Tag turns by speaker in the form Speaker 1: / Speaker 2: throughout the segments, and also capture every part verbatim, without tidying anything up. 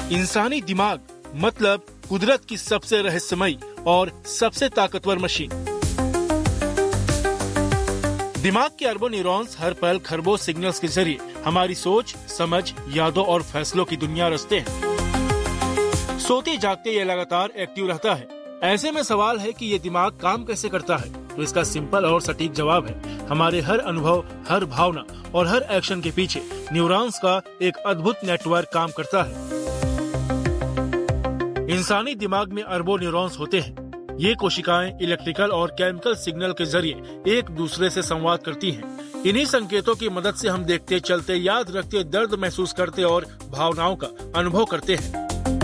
Speaker 1: इंसानी दिमाग मतलब कुदरत की सबसे रहस्यमयी और सबसे ताकतवर मशीन। दिमाग के अरबों न्यूरॉन्स हर पल खरबों सिग्नल्स के जरिए हमारी सोच, समझ, यादों और फैसलों की दुनिया रचते हैं। सोते जागते ये लगातार एक्टिव रहता है। ऐसे में सवाल है कि ये दिमाग काम कैसे करता है? तो इसका सिंपल और सटीक जवाब है हमारे हर अनुभव, हर भावना और हर एक्शन के पीछे न्यूरॉन्स का एक अद्भुत नेटवर्क काम करता है। इंसानी दिमाग में अरबों न्यूरॉन्स होते हैं। ये कोशिकाएं इलेक्ट्रिकल और केमिकल सिग्नल के जरिए एक दूसरे से संवाद करती हैं। इन्हीं संकेतों की मदद से हम देखते, चलते, याद रखते, दर्द महसूस करते और भावनाओं का अनुभव करते हैं।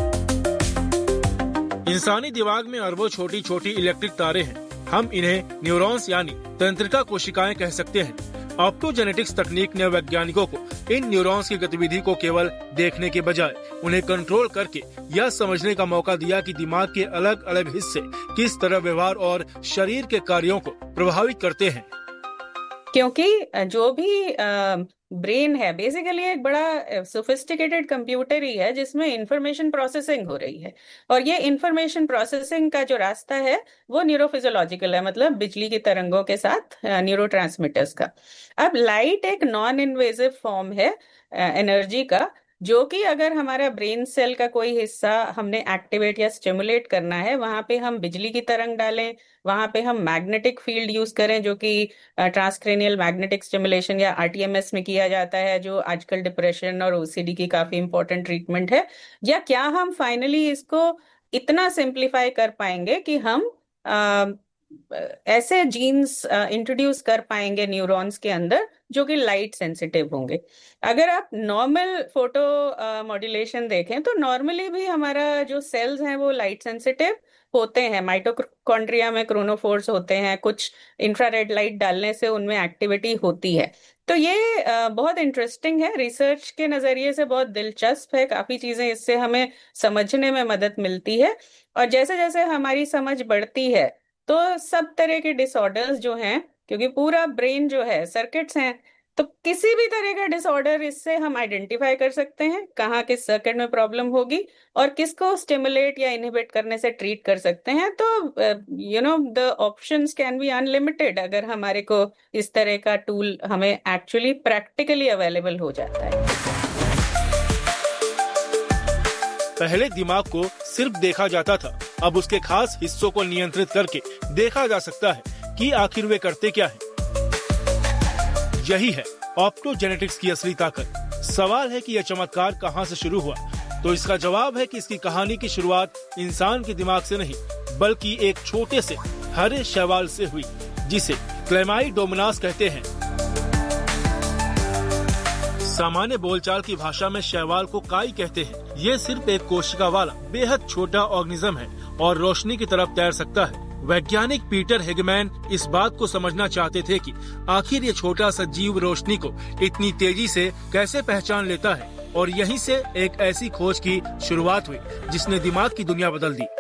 Speaker 1: इंसानी दिमाग में अरबों छोटी छोटी इलेक्ट्रिक तारे हैं। हम इन्हें न्यूरॉन्स यानी तंत्रिका कोशिकाएं कह सकते हैं। ऑप्टोजेनेटिक्स तकनीक ने वैज्ञानिकों को इन न्यूरॉन्स की गतिविधि को केवल देखने के बजाय उन्हें कंट्रोल करके यह समझने का मौका दिया कि दिमाग के अलग अलग हिस्से किस तरह व्यवहार और शरीर के कार्यों को प्रभावित करते हैं।
Speaker 2: क्योंकि जो भी ब्रेन है बेसिकली एक बड़ा सोफिस्टिकेटेड कंप्यूटर ही है जिसमें इंफॉर्मेशन प्रोसेसिंग हो रही है, और ये इंफॉर्मेशन प्रोसेसिंग का जो रास्ता है वो न्यूरोफिजियोलॉजिकल है, मतलब बिजली की तरंगों के साथ न्यूरोट्रांसमीटर्स का। अब लाइट एक नॉन इन्वेजिव फॉर्म है एनर्जी का, जो कि अगर हमारा ब्रेन सेल का कोई हिस्सा हमने एक्टिवेट या स्टिमुलेट करना है, वहां पे हम बिजली की तरंग डालें, वहां पे हम मैग्नेटिक फील्ड यूज करें, जो कि ट्रांसक्रेनियल मैग्नेटिक स्टिमुलेशन या आरटीएमएस में किया जाता है, जो आजकल डिप्रेशन और ओसीडी की काफी इंपॉर्टेंट ट्रीटमेंट है। या क्या हम फाइनली इसको इतना सिंप्लीफाई कर पाएंगे कि हम आ, ऐसे जीन्स इंट्रोड्यूस कर पाएंगे न्यूरॉन्स के अंदर जो कि लाइट सेंसिटिव होंगे। अगर आप नॉर्मल फोटो मॉड्यूलेशन देखें तो नॉर्मली भी हमारा जो सेल्स हैं वो लाइट सेंसिटिव होते हैं। माइटोकॉन्ड्रिया में क्रोनोफोर्स होते हैं, कुछ इंफ्रारेड लाइट डालने से उनमें एक्टिविटी होती है। तो ये बहुत इंटरेस्टिंग है, रिसर्च के नजरिए से बहुत दिलचस्प है, काफी चीजें इससे हमें समझने में मदद मिलती है। और जैसे जैसे हमारी समझ बढ़ती है तो सब तरह के डिसऑर्डर्स जो हैं, क्योंकि पूरा ब्रेन जो है सर्किट्स हैं, तो किसी भी तरह का डिसऑर्डर इससे हम आइडेंटिफाई कर सकते हैं, कहाँ किस सर्किट में प्रॉब्लम होगी और किसको स्टिमुलेट या इनहिबिट करने से ट्रीट कर सकते हैं। तो you know the options can be unlimited अगर हमारे को इस तरह का टूल हमें एक्चुअली प्रैक्टिकली अवेलेबल हो जाता है।
Speaker 1: पहले दिमाग को सिर्फ देखा जाता था, अब उसके खास हिस्सों को नियंत्रित करके देखा जा सकता है कि आखिर वे करते क्या हैं। यही है ऑप्टोजेनेटिक्स की असली ताकत। सवाल है कि यह चमत्कार कहां से शुरू हुआ? तो इसका जवाब है कि इसकी कहानी की शुरुआत इंसान के दिमाग से नहीं, बल्कि एक छोटे से हरे शैवाल से हुई, जिसे क्लेमाइडोमोनास कहते हैं। सामान्य बोलचाल की भाषा में शैवाल को काई कहते हैं। ये सिर्फ एक कोशिका वाला बेहद छोटा ऑर्गेनिज्म है और रोशनी की तरफ तैर सकता है। वैज्ञानिक पीटर हेगमैन इस बात को समझना चाहते थे कि आखिर ये छोटा सा जीव रोशनी को इतनी तेजी से कैसे पहचान लेता है, और यहीं से एक ऐसी खोज की शुरुआत हुई जिसने दिमाग की दुनिया बदल दी।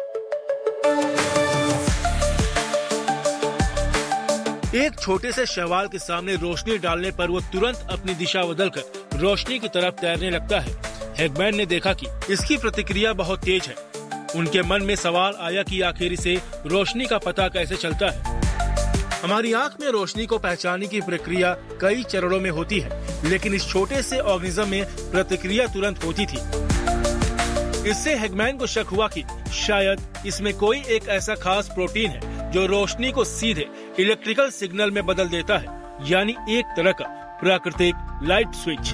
Speaker 1: एक छोटे से शैवाल के सामने रोशनी डालने पर वो तुरंत अपनी दिशा बदलकर रोशनी की तरफ तैरने लगता है। हेगमैन ने देखा कि इसकी प्रतिक्रिया बहुत तेज है। उनके मन में सवाल आया कि आखिर इसे रोशनी का पता कैसे चलता है। हमारी आंख में रोशनी को पहचानने की प्रक्रिया कई चरणों में होती है, लेकिन इस छोटे से ऑर्गेनिज्म में प्रतिक्रिया तुरंत होती थी। इससे हेगमैन को शक हुआ कि शायद इसमें कोई एक ऐसा खास प्रोटीन है जो रोशनी को सीधे इलेक्ट्रिकल सिग्नल में बदल देता है, यानी एक तरह का प्राकृतिक लाइट स्विच।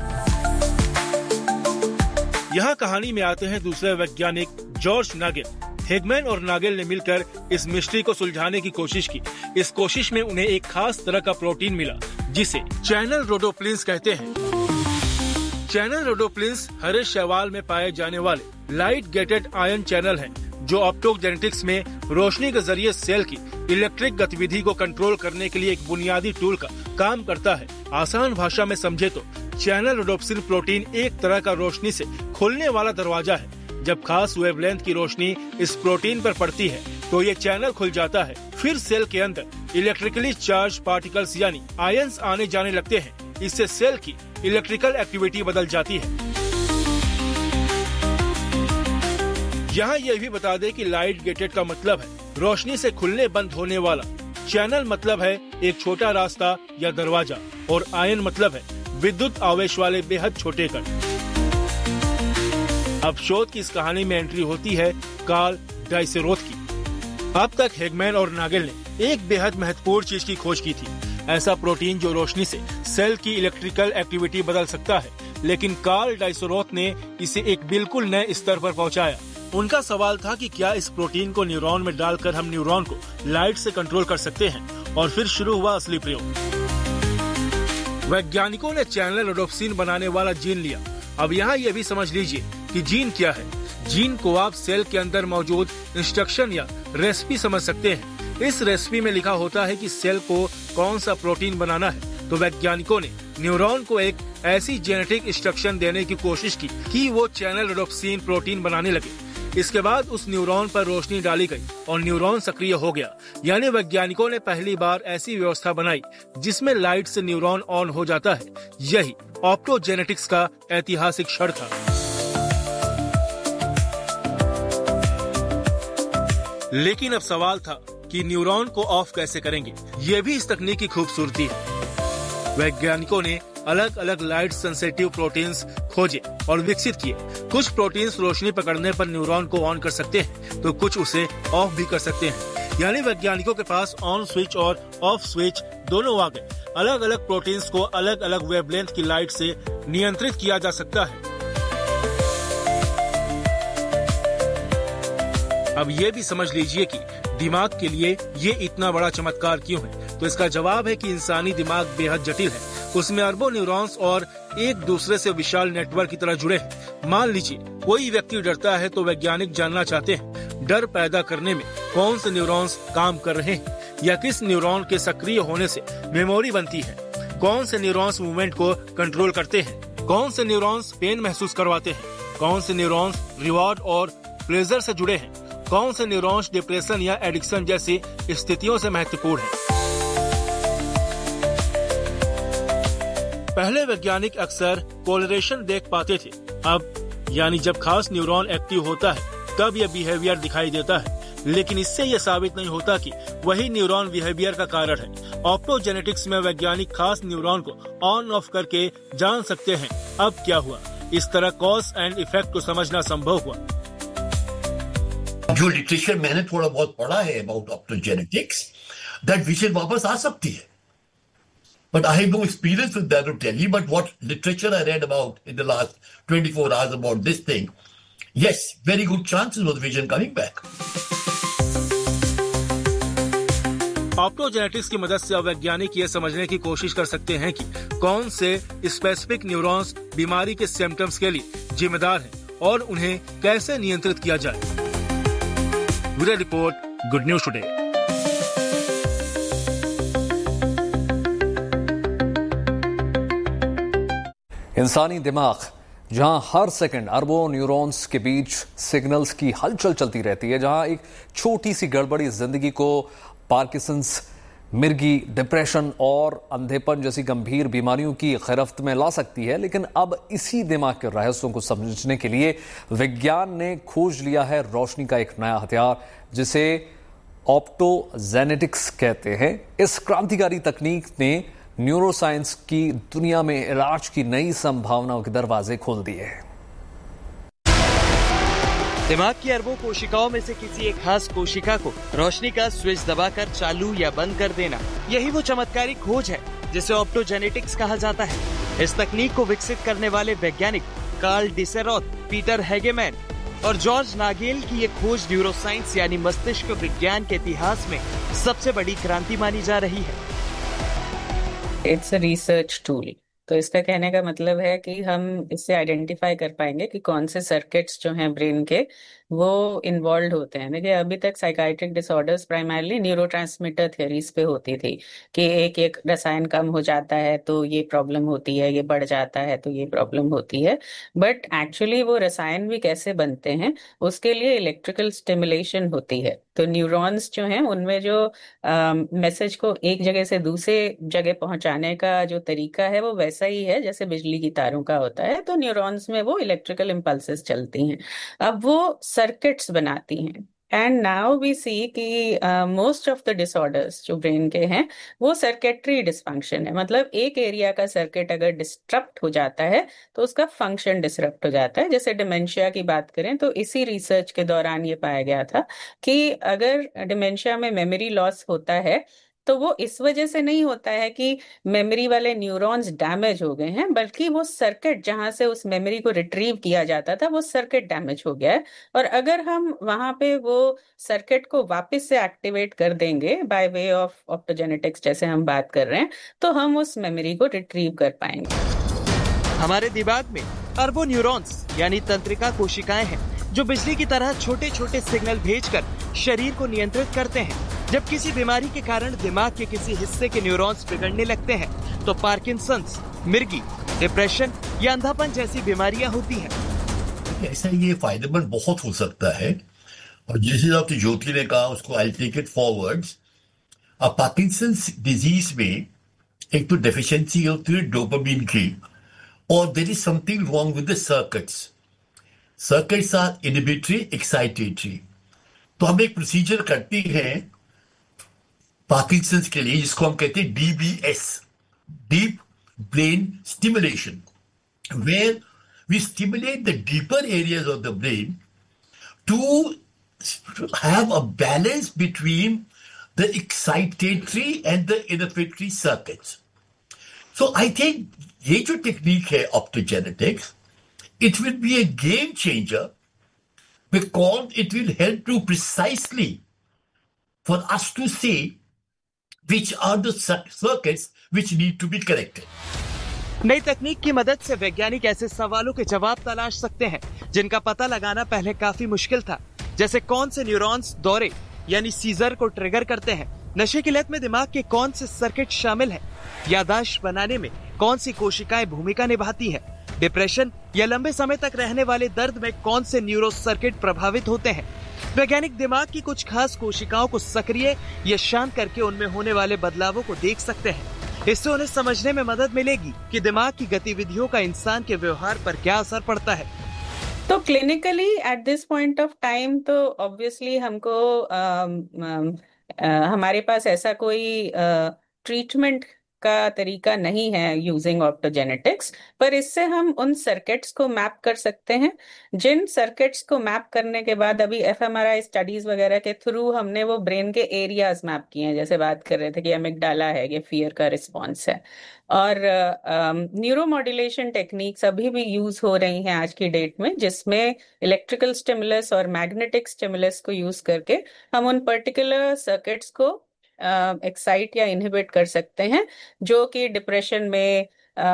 Speaker 1: यहाँ कहानी में आते हैं दूसरे वैज्ञानिक जॉर्ज नागेल। हेगमैन और नागेल ने मिलकर इस मिस्ट्री को सुलझाने की कोशिश की। इस कोशिश में उन्हें एक खास तरह का प्रोटीन मिला जिसे चैनल रोडोप्लिन्स कहते हैं। चैनल रोडोप्लिन्स हरे शैवाल में पाए जाने वाले लाइट गेटेड आयन चैनल हैं, जो ऑप्टोजेनेटिक्स में रोशनी के जरिए सेल की इलेक्ट्रिक गतिविधि को कंट्रोल करने के लिए एक बुनियादी टूल का काम करता है। आसान भाषा में समझे तो चैनल रोडोप्सिन प्रोटीन एक तरह का रोशनी से खुलने वाला दरवाजा है। जब खास वेवलेंथ की रोशनी इस प्रोटीन पर पड़ती है तो ये चैनल खुल जाता है। फिर सेल के अंदर इलेक्ट्रिकली चार्ज पार्टिकल्स यानी आयंस आने जाने लगते हैं। इससे सेल की इलेक्ट्रिकल एक्टिविटी बदल जाती है। यहाँ यह भी बता दें कि लाइट गेटेड का मतलब है रोशनी से खुलने बंद होने वाला, चैनल मतलब है एक छोटा रास्ता या दरवाजा, और आयन मतलब है विद्युत आवेश वाले बेहद छोटे कण। अब शोध की इस कहानी में एंट्री होती है कार्ल डाइसेरोथ की। अब तक हेगमैन और नागेल ने एक बेहद महत्वपूर्ण चीज की खोज की थी, ऐसा प्रोटीन जो रोशनी से सेल की इलेक्ट्रिकल एक्टिविटी बदल सकता है, लेकिन कार्ल डाइसेरोथ ने इसे एक बिल्कुल नए स्तर पर पहुंचाया। उनका सवाल था कि क्या इस प्रोटीन को न्यूरॉन में डालकर हम न्यूरॉन को लाइट से कंट्रोल कर सकते हैं, और फिर शुरू हुआ असली प्रयोग। वैज्ञानिकों ने चैनल रोडोप्सिन बनाने वाला जीन लिया। अब यहाँ ये भी समझ लीजिए कि जीन क्या है। जीन को आप सेल के अंदर मौजूद इंस्ट्रक्शन या रेसिपी समझ सकते हैं। इस रेसिपी में लिखा होता है कि सेल को कौन सा प्रोटीन बनाना है, तो वैज्ञानिकों ने न्यूरॉन को एक ऐसी जेनेटिक इंस्ट्रक्शन देने की कोशिश की कि वो चैनल रोडोप्सिन प्रोटीन बनाने लगे। इसके बाद उस न्यूरॉन पर रोशनी डाली गई और न्यूरॉन सक्रिय हो गया। यानी वैज्ञानिकों ने पहली बार ऐसी व्यवस्था बनाई जिसमें लाइट से न्यूरॉन ऑन हो जाता है। यही ऑप्टोजेनेटिक्स का ऐतिहासिक क्षण था। लेकिन अब सवाल था कि न्यूरॉन को ऑफ कैसे करेंगे। ये भी इस तकनीक की खूबसूरती है। वैज्ञानिकों ने अलग अलग लाइट सेंसिटिव प्रोटीन्स खोजे और विकसित किए। कुछ प्रोटीन्स रोशनी पकड़ने पर न्यूरॉन को ऑन कर सकते हैं, तो कुछ उसे ऑफ भी कर सकते हैं। यानी वैज्ञानिकों के पास ऑन स्विच और ऑफ स्विच दोनों आ गए। अलग अलग प्रोटीन्स को अलग अलग वेवलेंथ की लाइट से नियंत्रित किया जा सकता है। अब ये भी समझ लीजिए कि दिमाग के लिए ये इतना बड़ा चमत्कार क्यों है। तो इसका जवाब है कि इंसानी दिमाग बेहद जटिल है। उसमें अरबों न्यूरॉन्स और एक दूसरे से विशाल नेटवर्क की तरह जुड़े हैं। मान लीजिए कोई व्यक्ति डरता है, तो वैज्ञानिक जानना चाहते हैं डर पैदा करने में कौन से न्यूरॉन्स काम कर रहे हैं, या किस न्यूरॉन के सक्रिय होने से मेमोरी बनती है, कौन से न्यूरॉन्स मूवमेंट को कंट्रोल करते हैं, कौन से न्यूरॉन्स पेन महसूस करवाते हैं, कौन से न्यूरॉन्स रिवॉर्ड और प्लेजर से जुड़े हैं, कौन से न्यूरॉन्स डिप्रेशन या एडिक्शन जैसी स्थितियों से महत्वपूर्ण हैं। पहले वैज्ञानिक अक्सर कोलरेशन देख पाते थे। अब यानी जब खास न्यूरॉन एक्टिव होता है तब यह बिहेवियर दिखाई देता है, लेकिन इससे यह साबित नहीं होता कि वही न्यूरॉन बिहेवियर का कारण है। ऑप्टोजेनेटिक्स में वैज्ञानिक खास न्यूरॉन को ऑन ऑफ करके जान सकते हैं अब क्या हुआ। इस तरह कॉज एंड इफेक्ट को समझना संभव हुआ।
Speaker 3: जो लिटरेचर मैंने थोड़ा बहुत पढ़ा है अबाउट ऑप्टोजेनेटिक्स, दैट विजन वापस आ सकती है। But I have no experience with that to tell you, but what literature I read about in the last twenty-four hours about this thing, yes, very good chances of vision coming back.
Speaker 1: Optogenetics की मदद से वैज्ञानिक ये समझने की कोशिश कर सकते हैं कि कौन से स्पेसिफिक न्यूरॉन्स बीमारी के सिम्टम्स के लिए जिम्मेदार हैं और उन्हें कैसे नियंत्रित किया जाए। Bureau report, good news today.
Speaker 4: इंसानी दिमाग जहां हर सेकंड अरबों न्यूरॉन्स के बीच सिग्नल्स की हलचल चलती रहती है, जहां एक छोटी सी गड़बड़ी जिंदगी को पार्किंसंस, मिर्गी, डिप्रेशन और अंधेपन जैसी गंभीर बीमारियों की गिरफ्त में ला सकती है। लेकिन अब इसी दिमाग के रहस्यों को समझने के लिए विज्ञान ने खोज लिया है रोशनी का एक नया हथियार, जिसे ऑप्टोजेनेटिक्स कहते हैं। इस क्रांतिकारी तकनीक ने न्यूरोसाइंस की दुनिया में इलाज की नई संभावनाओं के दरवाजे खोल दिए हैं।
Speaker 5: दिमाग की अरबों कोशिकाओं में से किसी एक खास कोशिका को रोशनी का स्विच दबाकर चालू या बंद कर देना, यही वो चमत्कारी खोज है जिसे ऑप्टोजेनेटिक्स कहा जाता है। इस तकनीक को विकसित करने वाले वैज्ञानिक कार्ल डाइसेरोथ, पीटर हेगेमैन और जॉर्ज नागेल की ये खोज न्यूरोसाइंस यानी मस्तिष्क विज्ञान के इतिहास में सबसे बड़ी क्रांति मानी जा रही है।
Speaker 2: It's a research tool. तो इसका कहने का मतलब है कि हम इससे आइडेंटिफाई कर पाएंगे कि कौन से सर्किट्स जो हैं ब्रेन के वो इन्वॉल्व होते हैं। देखिए, अभी तक psychiatric disorders primarily neurotransmitter theories पे होती थी कि एक एक रसायन कम हो जाता है तो ये प्रॉब्लम होती है, ये बढ़ जाता है तो ये प्रॉब्लम होती है। बट एक्चुअली वो रसायन भी कैसे बनते हैं, उसके लिए इलेक्ट्रिकल स्टिमुलेशन होती है। तो न्यूरॉन्स जो हैं उनमें जो मैसेज को एक जगह से दूसरे जगह पहुंचाने का जो तरीका है वो वैसा ही है जैसे बिजली की तारों का होता है। तो न्यूरॉन्स में वो इलेक्ट्रिकल इम्पल्सेस चलती हैं। अब वो सर्किट्स बनाती हैं। एंड नाउ वी सी कि मोस्ट ऑफ द डिसऑर्डर्स जो ब्रेन के हैं वो सर्किटरी डिसफंक्शन है, मतलब एक एरिया का सर्किट अगर डिस्टरप्ट हो जाता है तो उसका फंक्शन डिसरप्ट हो जाता है। जैसे डिमेंशिया की बात करें तो इसी रिसर्च के दौरान ये पाया गया था कि अगर डिमेंशिया में मेमोरी लॉस होता है तो वो इस वजह से नहीं होता है कि मेमोरी वाले न्यूरॉन्स डैमेज हो गए हैं, बल्कि वो सर्किट जहां से उस मेमोरी को रिट्रीव किया जाता था वो सर्किट डैमेज हो गया है। और अगर हम वहां पे वो सर्किट को वापस से एक्टिवेट कर देंगे बाय वे ऑफ ऑप्टोजेनेटिक्स जैसे हम बात कर रहे हैं, तो हम उस मेमोरी को रिट्रीव कर पाएंगे।
Speaker 5: हमारे दिमाग में अरबों न्यूरॉन्स यानी तंत्रिका कोशिकाएं हैं जो बिजली की तरह छोटे छोटे सिग्नल भेजकर शरीर को नियंत्रित करते हैं। जब किसी बीमारी के कारण दिमाग के किसी हिस्से के न्यूरॉन्स बिगड़ने लगते हैं तो पार्किंसंस, मिर्गी, डिप्रेशन या अंधापन जैसी बीमारियां होती हैं।
Speaker 3: ऐसा ये फायदेमंद बहुत हो सकता है, और जैसे डॉक्टर ज्योति ने कहा उसको आई टेक इट फॉरवर्ड्स। अब पार्किंसंस डिजीज में एक तो डेफिशिएंसी होती है डोपामिन की, और there is something wrong with the circuits. Circuits are inhibitory, excitatory. तो हम एक प्रोसीजर करते हैं पार्किंसंस के लिए जिसको हम कहते हैं D B S, deep brain stimulation, where we stimulate the deeper areas of the brain to have a balance between the excitatory and the inhibitory circuits. So I think ये जो टेक्निक है optogenetics, it will be a game changer because it will help to precisely for us to see which are the circuits which need to be corrected.
Speaker 5: नई तकनीक की मदद से वैज्ञानिक ऐसे सवालों के जवाब तलाश सकते हैं जिनका पता लगाना पहले काफी मुश्किल था, जैसे कौन से न्यूरॉन्स दौरे यानी सीजर को ट्रिगर करते हैं, नशे की लत में दिमाग के कौन से सर्किट शामिल हैं, याददाश्त बनाने में कौन सी कोशिकाएं भूमिका निभाती हैं, डिप्रेशन या लंबे समय तक रहने वाले दर्द में कौन से न्यूरो सर्किट प्रभावित होते हैं। वैज्ञानिक दिमाग की कुछ खास कोशिकाओं को सक्रिय या शांत करके उनमें होने वाले बदलावों को देख सकते हैं। इससे उन्हें समझने में मदद मिलेगी कि दिमाग की गतिविधियों का इंसान के व्यवहार पर क्या असर पड़ता है।
Speaker 2: तो clinically at this point of time तो ऑब्वियसली हमको आ, आ, आ, हमारे पास ऐसा कोई ट्रीटमेंट का तरीका नहीं है यूजिंग ऑप्टोजेनेटिक्स, पर इससे हम उन सर्किट्स को मैप कर सकते हैं जिन सर्किट्स को मैप करने के बाद अभी एफएमआरआई स्टडीज वगैरह के थ्रू हमने वो ब्रेन के एरियाज मैप किए हैं। जैसे बात कर रहे थे कि अमिगडाला है, ये फियर का रिस्पॉन्स है, और न्यूरो मॉड्यूलेशन टेक्निक्स अभी भी यूज हो रही हैं आज की डेट में, जिसमें इलेक्ट्रिकल स्टिमुलस और मैग्नेटिक स्टिमुलस को यूज करके हम उन पर्टिकुलर सर्किट्स को एक्साइट uh, या इनहिबिट कर सकते हैं जो कि डिप्रेशन में,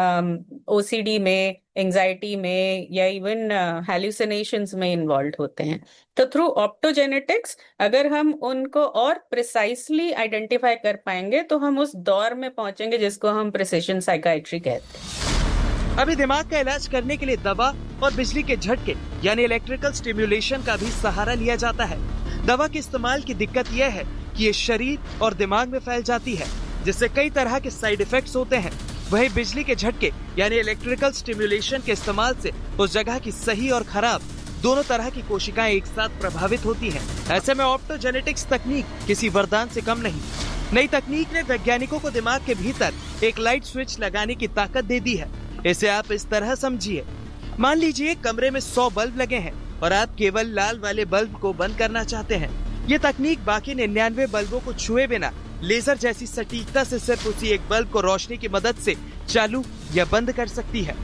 Speaker 2: ओसीडी um, में, एंजाइटी में या इवन हैल्यूसिनेशंस में इन्वॉल्व होते हैं। तो थ्रू ऑप्टोजेनेटिक्स अगर हम उनको और प्रिसाइसली आइडेंटिफाई कर पाएंगे तो हम उस दौर में पहुंचेंगे जिसको हम प्रिसिजन साइकाइट्री कहते हैं।
Speaker 5: अभी दिमाग का इलाज करने के लिए दवा और बिजली के झटके यानी इलेक्ट्रिकल स्टिम्युलेशन का भी सहारा लिया जाता है। दवा के इस्तेमाल की दिक्कत यह है कि ये शरीर और दिमाग में फैल जाती है, जिससे कई तरह के साइड इफेक्ट्स होते हैं। वहीं बिजली के झटके यानी इलेक्ट्रिकल स्टिम्युलेशन के इस्तेमाल से उस जगह की सही और खराब दोनों तरह की कोशिकाएं एक साथ प्रभावित होती हैं। ऐसे में ऑप्टोजेनेटिक्स तकनीक किसी वरदान से कम नहीं। नई तकनीक ने वैज्ञानिकों को दिमाग के भीतर एक लाइट स्विच लगाने की ताकत दे दी है। इसे आप इस तरह समझिए, मान लीजिए कमरे में सौ बल्ब लगे हैं और आप केवल लाल वाले बल्ब को बंद करना चाहते हैं। ये तकनीक बाकी निन्यानवे बल्बों को छुए बिना लेजर जैसी सटीकता से सिर्फ उसी एक बल्ब को रोशनी की मदद से चालू या बंद कर सकती है।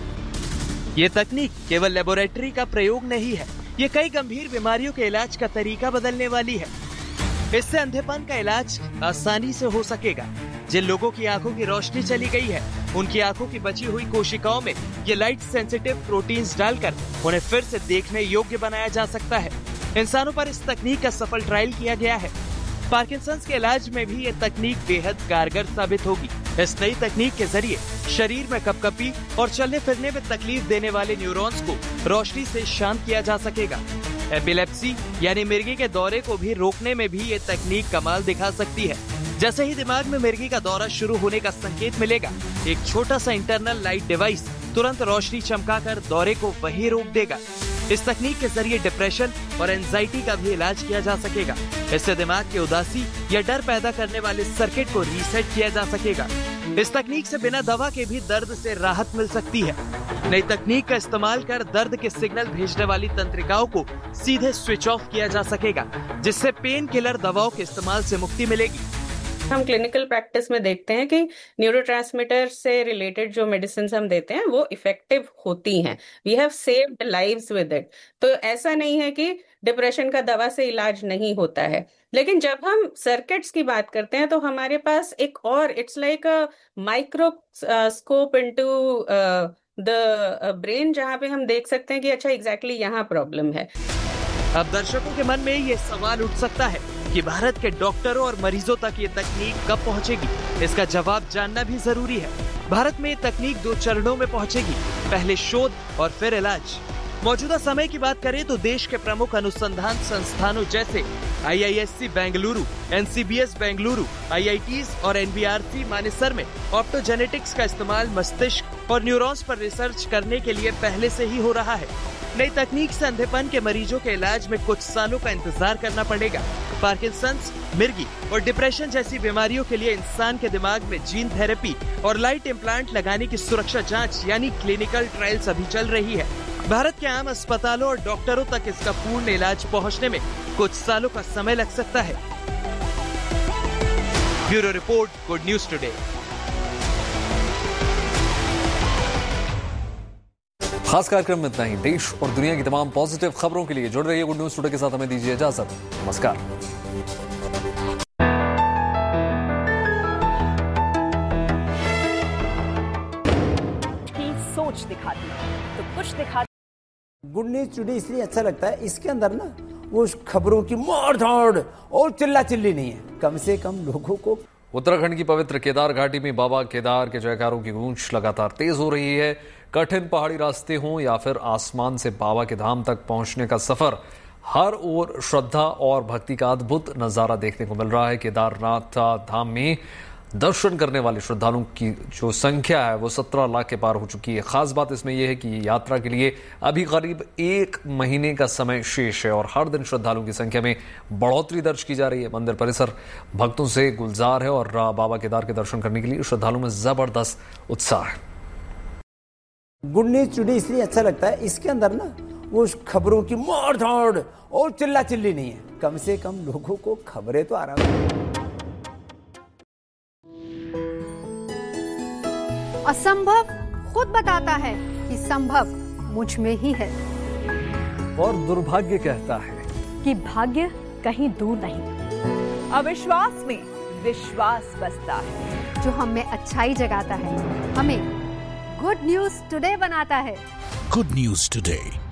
Speaker 5: ये तकनीक केवल लेबोरेटरी का प्रयोग नहीं है, ये कई गंभीर बीमारियों के इलाज का तरीका बदलने वाली है। इससे अंधेपन का इलाज आसानी से हो सकेगा। जिन लोगों की आंखों की रोशनी चली गई है, उनकी आंखों की बची हुई कोशिकाओं में ये लाइट सेंसिटिव प्रोटीन्स डालकर उन्हें फिर से देखने योग्य बनाया जा सकता है। इंसानों पर इस तकनीक का सफल ट्रायल किया गया है। पार्किंसंस के इलाज में भी ये तकनीक बेहद कारगर साबित होगी। इस नई तकनीक के जरिए शरीर में कपकपी और चलने फिरने में तकलीफ देने वाले न्यूरॉन्स को रोशनी से शांत किया जा सकेगा। एपिलेप्सी यानी मिर्गी के दौरे को भी रोकने में भी ये तकनीक कमाल दिखा सकती है। जैसे ही दिमाग में मिर्गी का दौरा शुरू होने का संकेत मिलेगा, एक छोटा सा इंटरनल लाइट डिवाइस तुरंत रोशनी चमकाकर दौरे को वहीं रोक देगा। इस तकनीक के जरिए डिप्रेशन और एंजाइटी का भी इलाज किया जा सकेगा। इससे दिमाग के उदासी या डर पैदा करने वाले सर्किट को रीसेट किया जा सकेगा। इस तकनीक से बिना दवा के भी दर्द से राहत मिल सकती है। नई तकनीक का इस्तेमाल कर दर्द के सिग्नल भेजने वाली तंत्रिकाओं को सीधे स्विच ऑफ किया जा सकेगा, जिससे पेन किलर दवाओं के इस्तेमाल से मुक्ति मिलेगी।
Speaker 2: हम क्लिनिकल प्रैक्टिस में देखते हैं कि न्यूरोट्रांसमीटर से रिलेटेड जो मेडिसिन हम देते हैं वो इफेक्टिव होती हैं। We have saved lives with it. तो ऐसा नहीं है कि डिप्रेशन का दवा से इलाज नहीं होता है। लेकिन जब हम सर्किट्स की बात करते हैं तो हमारे पास एक और it's like a microscope into the brain, जहाँ पे हम देख सकते हैं कि अच्छा एग्जैक्टली यहाँ प्रॉब्लम है।
Speaker 5: अब दर्शकों के मन में ये सवाल उठ सकता है कि भारत के डॉक्टरों और मरीजों तक ये तकनीक कब पहुंचेगी। इसका जवाब जानना भी जरूरी है। भारत में ये तकनीक दो चरणों में पहुंचेगी, पहले शोध और फिर इलाज। मौजूदा समय की बात करें तो देश के प्रमुख अनुसंधान संस्थानों जैसे आई I S C Bengaluru, N C B S Bengaluru, I I tees और N B R C Manesar में ऑप्टोजेनेटिक्स का इस्तेमाल मस्तिष्क और न्यूरॉन्स पर रिसर्च करने के लिए पहले से ही हो रहा है। नई तकनीक से अंधेपन के मरीजों के इलाज में कुछ सालों का इंतजार करना पड़ेगा। पार्किंसंस, मिर्गी और डिप्रेशन जैसी बीमारियों के लिए इंसान के दिमाग में जीन थेरेपी और लाइट इम्प्लांट लगाने की सुरक्षा जांच यानी क्लिनिकल ट्रायल्स अभी चल रही है। भारत के आम अस्पतालों और डॉक्टरों तक इसका पूर्ण इलाज पहुंचने में कुछ सालों का समय लग सकता है। Bureau report, good news today.
Speaker 4: खास कार्यक्रम में इतना ही। देश और दुनिया की तमाम पॉजिटिव खबरों के लिए जुड़ रहिए गुड न्यूज टुडे के साथ। हमें दीजिए इजाजत। नमस्कार।
Speaker 6: की सोच दिखाती है तो कुछ दिखाती।
Speaker 7: गुड न्यूज टुडे इसलिए अच्छा लगता है, इसके अंदर ना वो खबरों की मार धाड़ और चिल्ला चिल्ली नहीं है। कम से कम लोगों को
Speaker 4: उत्तराखंड की पवित्र केदार घाटी में बाबा केदार के जयकारों की गूंज लगातार तेज हो रही है। कठिन पहाड़ी रास्ते हों या फिर आसमान से बाबा के धाम तक पहुंचने का सफर, हर ओर श्रद्धा और भक्ति का अद्भुत नजारा देखने को मिल रहा है। केदारनाथ धाम में दर्शन करने वाले श्रद्धालुओं की जो संख्या है वो सत्रह लाख के पार हो चुकी है। खास बात इसमें यह है कि ये यात्रा के लिए अभी करीब एक महीने का समय शेष है और हर दिन श्रद्धालुओं की संख्या में बढ़ोतरी दर्ज की जा रही है। मंदिर परिसर भक्तों से गुलजार है और बाबा केदार के दर्शन करने के लिए श्रद्धालुओं में जबरदस्त उत्साह है।
Speaker 7: गुड न्यूज टुडे इसलिए अच्छा लगता है, इसके अंदर ना वो खबरों की मार धाड़ और चिल्ला चिल्ली नहीं है। कम से कम लोगों को खबरें तो आराम है।
Speaker 8: असंभव खुद बताता है कि संभव मुझ में ही है,
Speaker 4: और दुर्भाग्य कहता है
Speaker 6: कि भाग्य कहीं दूर नहीं। अविश्वास में विश्वास बसता है।
Speaker 8: जो हमें अच्छाई जगाता है, हमें गुड न्यूज टुडे बनाता है।
Speaker 9: Good news today